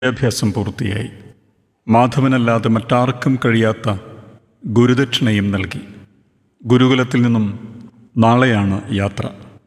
വിദ്യാഭ്യാസം പൂർത്തിയായി. മാധവനല്ലാതെ മറ്റാർക്കും കഴിയാത്ത ഗുരുദക്ഷിണയും നൽകി. ഗുരുകുലത്തിൽ നിന്നും നാളെയാണ് യാത്ര.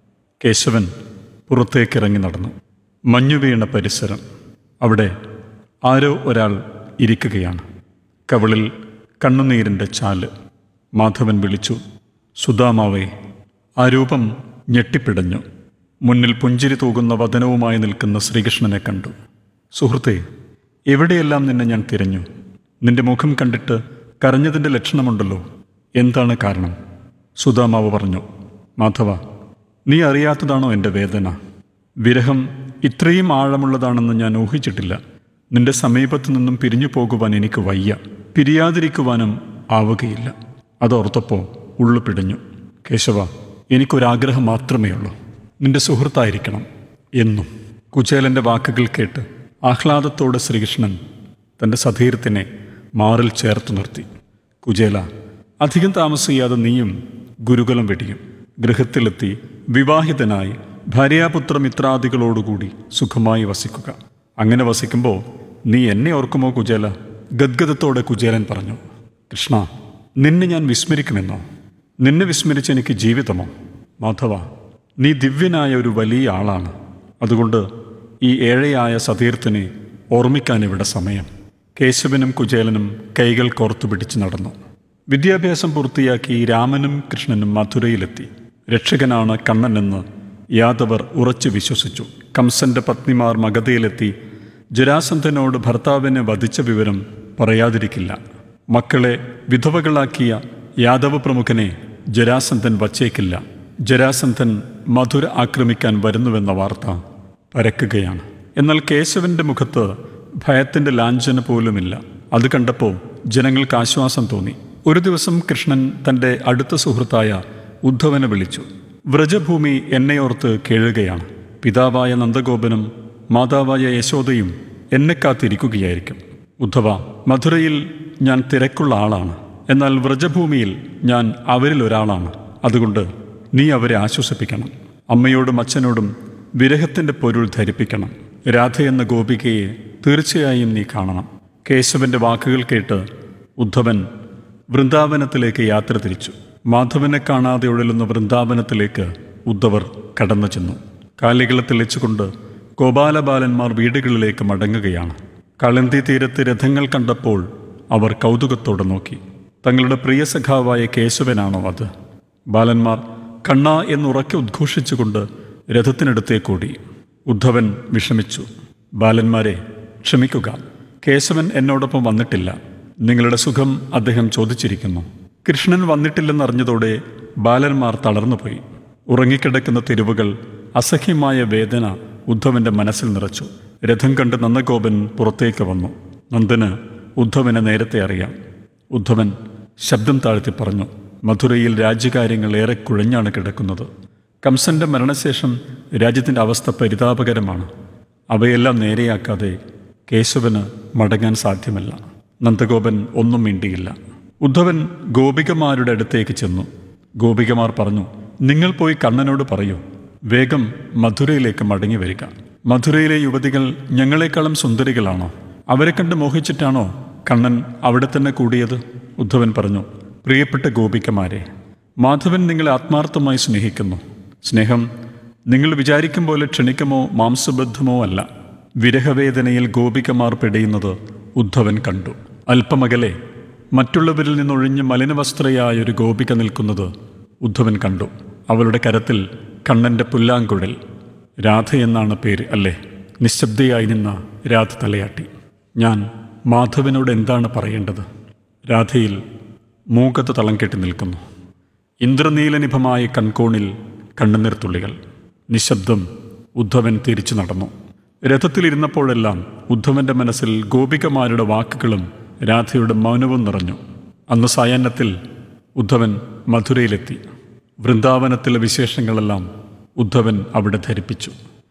കേശവൻ പുറത്തേക്കിറങ്ങി നടന്നു. മഞ്ഞുവീണ പരിസരം. അവിടെ ആരോ ഒരാൾ ഇരിക്കുകയാണ്. കവിളിൽ കണ്ണുനീരിൻ്റെ ചാല്. മാധവൻ വിളിച്ചു, സുദാമാവേ. ആ രൂപം ഞെട്ടിപ്പിടഞ്ഞു. മുന്നിൽ പുഞ്ചിരി തൂകുന്ന വദനവുമായി നിൽക്കുന്ന ശ്രീകൃഷ്ണനെ കണ്ടു. സുഹൃത്തേ, എവിടെയെല്ലാം നിന്നെ ഞാൻ തിരഞ്ഞു. നിന്റെ മുഖം കണ്ടിട്ട് കരഞ്ഞതിൻ്റെ ലക്ഷണമുണ്ടല്ലോ. എന്താണ് കാരണം? സുദാമാവ് പറഞ്ഞു, മാധവ, നീ അറിയാത്തതാണോ എൻ്റെ വേദന? വിരഹം ഇത്രയും ആഴമുള്ളതാണെന്ന് ഞാൻ ഊഹിച്ചിട്ടില്ല. നിന്റെ സമീപത്തു നിന്നും പിരിഞ്ഞു പോകുവാൻ എനിക്ക് വയ്യ. പിരിയാതിരിക്കുവാനും ആവുകയില്ല. അതോർത്തപ്പോൾ ഉള്ളു പിടഞ്ഞു. കേശവ, എനിക്കൊരാഗ്രഹം മാത്രമേ ഉള്ളൂ. നിന്റെ സുഹൃത്തായിരിക്കണം എന്നും. കുചേലൻ്റെ വാക്കുകൾ കേട്ട് ആഹ്ലാദത്തോടെ ശ്രീകൃഷ്ണൻ തൻ്റെ സധീരത്തിനെ മാറിൽ ചേർത്തു നിർത്തി. കുചേല, അധികം താമസിയാതെ നീയും ഗുരുകുലം വെടിയും. ഗൃഹത്തിലെത്തി വിവാഹിതനായി ഭാര്യാപുത്ര മിത്രാദികളോടുകൂടി സുഖമായി വസിക്കുക. അങ്ങനെ വസിക്കുമ്പോൾ നീ എന്നെ ഓർക്കുമോ കുചേല? ഗദ്ഗദത്തോടെ കുചേലൻ പറഞ്ഞു. കൃഷ്ണ, നിന്നെ ഞാൻ വിസ്മരിക്കുമെന്നോ? നിന്നെ വിസ്മരിച്ച് എനിക്ക് ജീവിതമോ? മാധവ, നീ ദിവ്യനായ ഒരു വലിയ ആളാണ്. അതുകൊണ്ട് ഈ ഏഴയായ സതീർത്ഥനെ ഓർമ്മിക്കാൻ ഇവിടെ സമയം. കേശവനും കുചേലനും കൈകൾ കോർത്തു പിടിച്ച് നടന്നു. വിദ്യാഭ്യാസം പൂർത്തിയാക്കി രാമനും കൃഷ്ണനും മധുരയിലെത്തി. രക്ഷകനാണ് കണ്ണനെന്ന് യാദവർ ഉറച്ചു വിശ്വസിച്ചു. കംസന്റെ പത്നിമാർ മഗധയിലെത്തി. ജരാസന്ധനോട് ഭർത്താവിനെ വധിച്ച വിവരം പറയാതിരിക്കില്ല. മക്കളെ വിധവകളാക്കിയ യാദവ പ്രമുഖനെ ജരാസന്ധൻ വച്ചേക്കില്ല. ജരാസന്ധൻ മധുര ആക്രമിക്കാൻ വരുന്നുവെന്ന വാർത്ത പരക്കുകയാണ്. എന്നാൽ കേശവന്റെ മുഖത്ത് ഭയത്തിൻ്റെ ലാഞ്ചന പോലുമില്ല. അത് കണ്ടപ്പോൾ ജനങ്ങൾക്ക് ആശ്വാസം തോന്നി. ഒരു ദിവസം കൃഷ്ണൻ തൻ്റെ അടുത്ത സുഹൃത്തായ ഉദ്ധവനെ വിളിച്ചു. വ്രജഭൂമി എന്നെയോർത്ത് കേഴുകയാണ്. പിതാവായ നന്ദഗോപനും മാതാവായ യശോദയും എന്നെ കാത്തിരിക്കുകയായിരിക്കും. ഉദ്ധവ, മധുരയിൽ ഞാൻ തിരക്കുള്ള ആളാണ്. എന്നാൽ വ്രജഭൂമിയിൽ ഞാൻ അവരിലൊരാളാണ്. അതുകൊണ്ട് നീ അവരെ ആശ്വസിപ്പിക്കണം. അമ്മയോടും അച്ഛനോടും വിരഹത്തിൻ്റെ പൊരുൾ ധരിപ്പിക്കണം. രാധയെന്ന ഗോപികയെ തീർച്ചയായും നീ കാണണം. കേശവന്റെ വാക്കുകൾ കേട്ട് ഉദ്ധവൻ വൃന്ദാവനത്തിലേക്ക് യാത്ര തിരിച്ചു. മാധവനെ കാണാതെ ഉഴലുന്ന വൃന്ദാവനത്തിലേക്ക് ഉദ്ധവർ കടന്നു ചെന്നു. കാലികളെ തെളിച്ചുകൊണ്ട് ഗോപാലബാലന്മാർ വീടുകളിലേക്ക് മടങ്ങുകയാണ്. കളന്തി തീരത്ത് രഥങ്ങൾ കണ്ടപ്പോൾ അവർ കൗതുകത്തോടെ നോക്കി. തങ്ങളുടെ പ്രിയ സഖാവായ കേശവനാണോ അത്? ബാലന്മാർ കണ്ണ എന്നുറക്കെ ഉദ്ഘോഷിച്ചുകൊണ്ട് രഥത്തിനടുത്തേക്കൂടി. ഉദ്ധവൻ വിഷമിച്ചു. ബാലന്മാരെ, ക്ഷമിക്കുക. കേശവൻ എന്നോടൊപ്പം വന്നിട്ടില്ല. നിങ്ങളുടെ സുഖം അദ്ദേഹം ചോദിച്ചിരിക്കുന്നു. കൃഷ്ണൻ വന്നിട്ടില്ലെന്നറിഞ്ഞതോടെ ബാലന്മാർ തളർന്നുപോയി. ഉറങ്ങിക്കിടക്കുന്ന തെരുവുകൾ അസഹ്യമായ വേദന ഉദ്ധവന്റെ മനസ്സിൽ നിറച്ചു. രഥം കണ്ട് നന്ദഗോപൻ പുറത്തേക്ക് വന്നു. നന്ദന് ഉദ്ധവനെ നേരത്തെ അറിയാം. ഉദ്ധവൻ ശബ്ദം താഴ്ത്തി പറഞ്ഞു, മധുരയിൽ രാജ്യകാര്യങ്ങൾ ഏറെ കുഴഞ്ഞാണ് കിടക്കുന്നത്. കംസന്റെ മരണശേഷം രാജ്യത്തിൻ്റെ അവസ്ഥ പരിതാപകരമാണ്. അവയെല്ലാം നേരെയാക്കാതെ കേശവന് മടങ്ങാൻ സാധ്യമല്ല. നന്ദഗോപൻ ഒന്നും മിണ്ടിയില്ല. ഉദ്ധവൻ ഗോപികമാരുടെ അടുത്തേക്ക് ചെന്നു. ഗോപികമാർ പറഞ്ഞു, നിങ്ങൾ പോയി കണ്ണനോട് പറയൂ, വേഗം മധുരയിലേക്ക് മടങ്ങി വരിക. മധുരയിലെ യുവതികൾ ഞങ്ങളെക്കാളും സുന്ദരികളാണോ? അവരെ കണ്ട് മോഹിച്ചിട്ടാണോ കണ്ണൻ അവിടെ തന്നെ കൂടിയത്? ഉദ്ധവൻ പറഞ്ഞു, പ്രിയപ്പെട്ട ഗോപികമാരെ, മാധവൻ നിങ്ങളെ ആത്മാർത്ഥമായി സ്നേഹിക്കുന്നു. സ്നേഹം നിങ്ങൾ വിചാരിക്കും പോലെ ക്ഷണികമോ മാംസബദ്ധമോ അല്ല. വിരഹവേദനയിൽ ഗോപികമാർ പെടയുന്നത് ഉദ്ധവൻ കണ്ടു. അല്പമകലെ മറ്റുള്ളവരിൽ നിന്നൊഴിഞ്ഞ് മലിനവസ്ത്രയായൊരു ഗോപിക നിൽക്കുന്നത് ഉദ്ധവൻ കണ്ടു. അവളുടെ കരത്തിൽ കണ്ണൻ്റെ പുല്ലാങ്കുഴൽ. രാധയെന്നാണ് പേര് അല്ലേ? നിശബ്ദയായി നിന്ന രാധ തലയാട്ടി. ഞാൻ മാധവനോട് എന്താണ് പറയേണ്ടത്? രാധയിൽ മൂകത തളം കെട്ടി നിൽക്കുന്നു. ഇന്ദ്രനീലനിഭമായ കൺകോണിൽ കണ്ണുനീർത്തുള്ളികൾ. നിശബ്ദം. ഉദ്ധവൻ തിരിച്ചു നടന്നു. രഥത്തിലിരുന്നപ്പോഴെല്ലാം ഉദ്ധവന്റെ മനസ്സിൽ ഗോപികമാരുടെ വാക്കുകളും രാധയുടെ മൗനവും നിറഞ്ഞു. അന്ന് സായാഹ്നത്തിൽ ഉദ്ധവൻ മധുരയിലെത്തി. വൃന്ദാവനത്തിലെ വിശേഷങ്ങളെല്ലാം ഉദ്ധവൻ അവിടെ ധരിപ്പിച്ചു.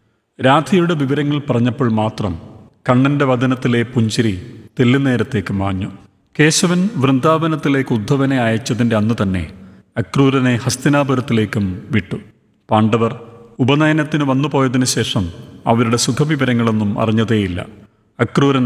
രാധയുടെ വിവരങ്ങൾ പറഞ്ഞപ്പോൾ മാത്രം കണ്ണൻ്റെ വദനത്തിലെ പുഞ്ചിരി തെല്ലുനേരത്തേക്ക് മാഞ്ഞു. കേശവൻ വൃന്ദാവനത്തിലേക്ക് ഉദ്ധവനെ അയച്ചതിൻ്റെ അന്ന് തന്നെ അക്രൂരനെ ഹസ്തിനാപുരത്തിലേക്കും വിട്ടു. പാണ്ഡവർ ഉപനയനത്തിന് വന്നുപോയതിനു ശേഷം അവരുടെ സുഖവിവരങ്ങളൊന്നും അറിഞ്ഞതേയില്ല. അക്രൂരൻ